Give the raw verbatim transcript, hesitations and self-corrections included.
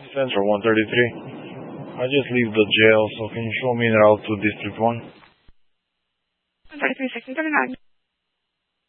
Central one thirty-three. I just leave the jail, so can you show me the route to District one? one thirty-three, section thirty-nine.